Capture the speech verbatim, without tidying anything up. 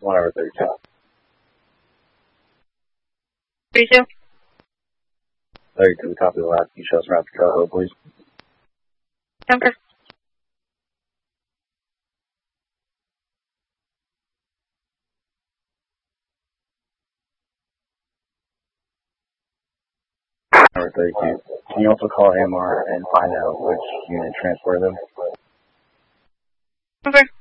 one over thirty-two. thirty-two? thirty-two, copy the last few shots around the Coho, please. Okay. Number thirty-two. Can you also call M R and find out which unit transported them? Okay.